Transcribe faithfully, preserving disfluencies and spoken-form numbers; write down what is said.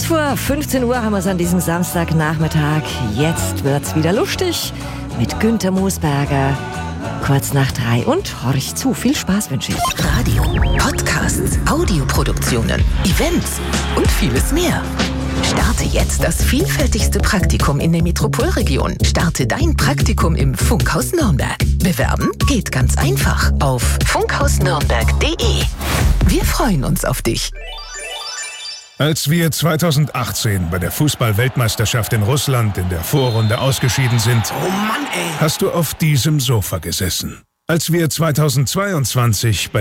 Kurz vor fünfzehn Uhr haben wir es an diesem Samstagnachmittag. Jetzt wird's wieder lustig mit Günther Moosberger. Kurz nach drei und horch zu. Viel Spaß wünsche ich. Radio, Podcasts, Audioproduktionen, Events und vieles mehr. Starte jetzt das vielfältigste Praktikum in der Metropolregion. Starte dein Praktikum im Funkhaus Nürnberg. Bewerben geht ganz einfach auf funkhausnürnberg punkt de. Wir freuen uns auf dich. Als wir zweitausendachtzehn bei der Fußball-Weltmeisterschaft in Russland in der Vorrunde ausgeschieden sind, Oh Mann, ey! hast du auf diesem Sofa gesessen. Als wir zweitausendzweiundzwanzig bei